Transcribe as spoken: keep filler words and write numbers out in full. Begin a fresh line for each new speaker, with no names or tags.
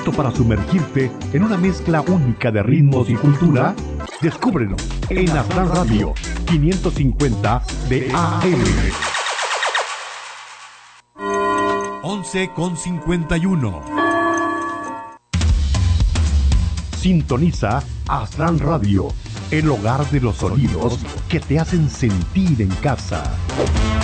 ¿Listo para sumergirte en una mezcla única de ritmos y cultura? Descúbrelo en Aztlán Radio quinientos cincuenta de A M.
once con cincuenta y uno.
Sintoniza Aztlán Radio, el hogar de los sonidos que te hacen sentir en casa.